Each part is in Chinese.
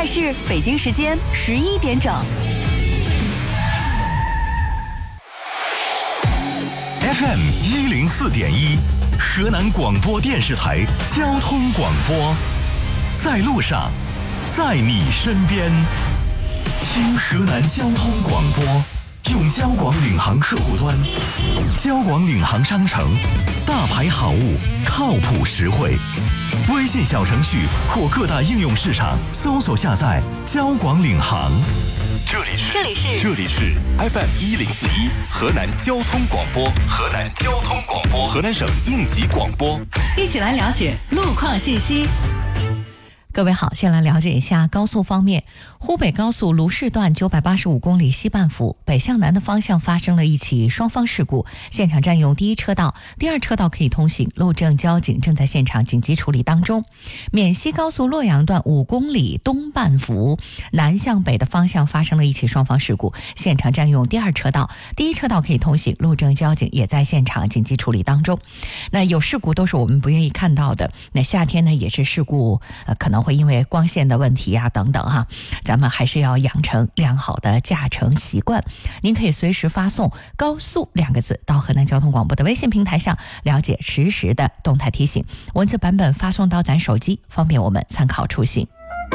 在是北京时间11点整。 FM 104.1，河南广播电视台交通广播，在路上，在你身边，听河南交通广播，用交广领航客户端、交广领航商城，大牌好物，靠谱实惠。微信小程序或各大应用市场搜索下载交广领航。这里是 FM 104.1河南交通广播，河南省应急广播， 一起来了解路况信息。 各位好，先来了解一下高速方面。湖北高速卢氏段985公里西半幅北向南的方向发生了一起双方事故，现场占用第一车道，第二车道可以通行，路政交警正在现场紧急处理当中。缅西高速洛阳段5公里东半幅南向北的方向发生了一起双方事故，现场占用第二车道，第一车道可以通行，路政交警也在现场紧急处理当中。那有事故都是我们不愿意看到的，那夏天呢也是事故可能会因为光线的问题啊等等哈，咱们还是要养成良好的驾乘习惯。您可以随时发送高速2个字到河南交通广播的微信平台上，了解实时的动态提醒，文字版本发送到咱手机，方便我们参考出行。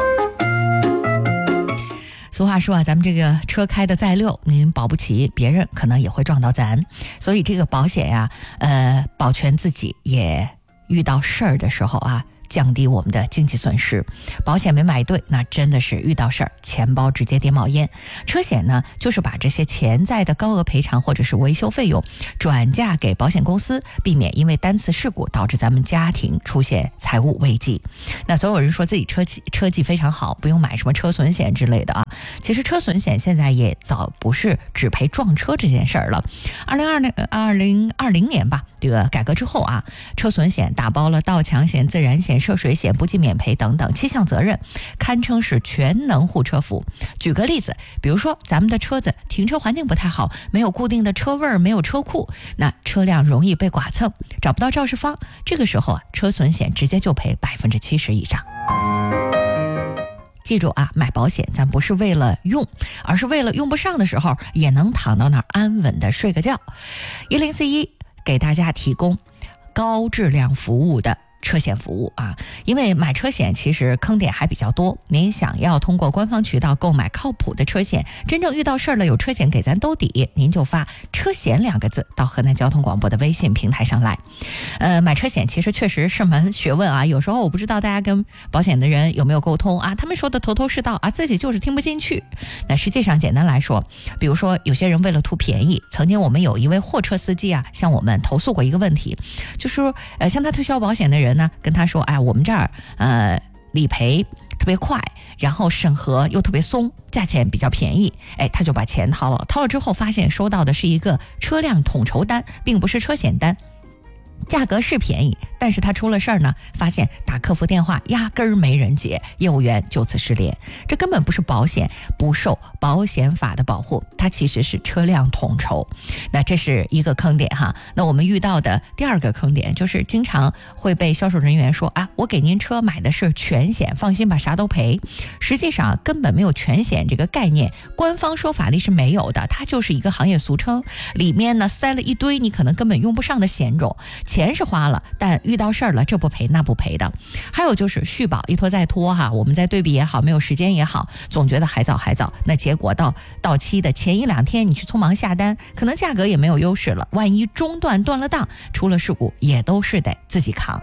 俗话说啊，咱们这个车开的再溜，您保不齐别人可能也会撞到咱，所以这个保险呀，保全自己，也遇到事儿的时候啊，降低我们的经济损失。保险没买对，那真的是遇到事儿钱包直接点冒烟。车险呢，就是把这些潜在的高额赔偿或者是维修费用转嫁给保险公司，避免因为单次事故导致咱们家庭出现财务危机。那总有人说自己车技非常好，不用买什么车损险之类的啊。其实车损险现在也早不是只赔撞车这件事儿了。2020年吧，这个改革之后啊，车损险打包了盗抢险、自燃险、涉水险、不计免赔等等7项责任，堪称是全能护车服。举个例子，比如说咱们的车子停车环境不太好，没有固定的车位，没有车库，那车辆容易被剐蹭，找不到肇事方，这个时候啊，车损险直接就赔70%以上。记住啊，买保险咱不是为了用，而是为了用不上的时候也能躺到那儿安稳的睡个觉。104.1给大家提供高质量服务的车险服务啊，因为买车险其实坑点还比较多，您想要通过官方渠道购买靠谱的车险，真正遇到事儿了有车险给咱兜底，您就发车险2个字到河南交通广播的微信平台上来。买车险其实确实是门学问啊，有时候我不知道大家跟保险的人有没有沟通啊，他们说的头头是道啊，自己就是听不进去。那实际上简单来说，比如说有些人为了图便宜，曾经我们有一位货车司机啊向我们投诉过一个问题，就是说向他推销保险的人呢跟他说，哎，我们这儿理赔特别快，然后审核又特别松，价钱比较便宜，哎，他就把钱掏了之后发现收到的是一个车辆统筹单，并不是车险单。价格是便宜，但是他出了事儿呢，发现打客服电话压根儿没人接，业务员就此失联。这根本不是保险不受保险法的保护，它其实是车辆统筹。那这是一个坑点哈。那我们遇到的第二个坑点就是经常会被销售人员说啊，我给您车买的是全险，放心吧，啥都赔。实际上根本没有全险这个概念，官方说法里是没有的，它就是一个行业俗称，里面呢塞了一堆你可能根本用不上的险种，钱是花了，但遇到事儿了这不赔那不赔的。还有就是续保一拖再拖哈，我们在对比也好，没有时间也好，总觉得还早，那结果到期的前1-2天你去匆忙下单，可能价格也没有优势了，万一中断断了档，出了事故也都是得自己扛。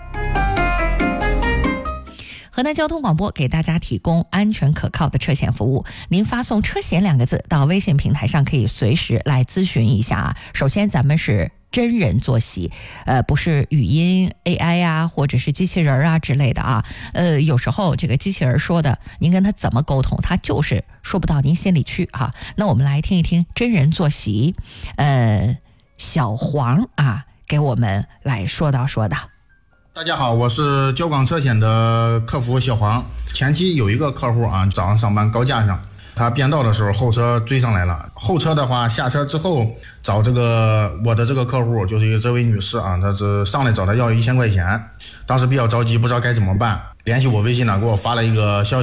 河南交通广播给大家提供安全可靠的车险服务，您发送车险2个字到微信平台上，可以随时来咨询一下啊。首先咱们是真人作息，不是语音 AI 啊，或者是机器人啊之类的啊。有时候这个机器人说的，您跟他怎么沟通，他就是说不到您心里去啊。那我们来听一听真人作息，小黄啊，给我们来说道。 大家好，我是交广车险的客服小黄。前期有一个客户啊，早上上班高架上，他变道的时候后车追上来了，后车的话下车之后找我的这个客户，就是这位女士啊，她是上来找他要1000块钱，当时比较着急，不知道该怎么办，联系我微信呢，给我发了一个消息，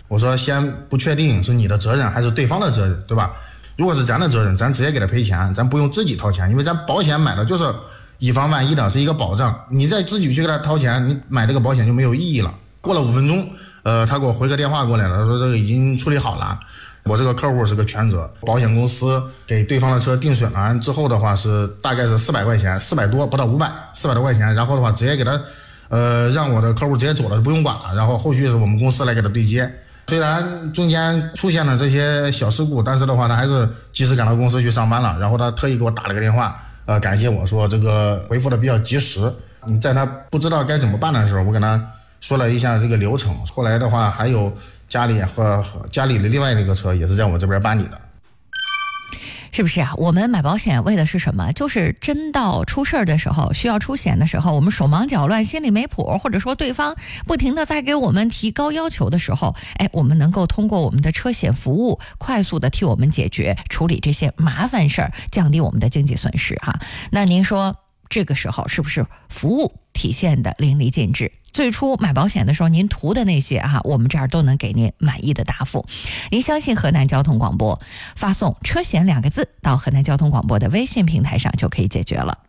我说先不确定是你的责任还是对方的责任，对吧？如果是咱的责任，咱直接给他赔钱，咱不用自己掏钱，因为咱保险买的就是以防万一的，是一个保障。你再自己去给他掏钱，你买这个保险就没有意义了。过了5分钟，他给我回个电话过来了，他说这个已经处理好了。我这个客户是个全责，保险公司给对方的车定损完之后的话是大概是400块钱，400多不到500，400多块钱，然后的话直接给他让我的客户直接走了，不用管了，然后后续是我们公司来给他对接。虽然中间出现了这些小事故，但是的话他还是及时赶到公司去上班了，然后他特意给我打了个电话，感谢我说这个回复的比较及时。在他不知道该怎么办的时候，我跟他说了一下这个流程，后来的话还有家里和家里的另外那个车也是在我这边办理的。 是不是啊？我们买保险为的是什么？就是真到出事儿的时候，需要出险的时候，我们手忙脚乱，心里没谱，或者说对方不停的在给我们提高要求的时候，我们能够通过我们的车险服务，快速的替我们解决处理这些麻烦事儿，降低我们的经济损失哈。那您说这个时候是不是服务体现的淋漓尽致？最初买保险的时候您图的那些我们这儿都能给您满意的答复。您相信河南交通广播，发送车险2个字到河南交通广播的微信平台上就可以解决了。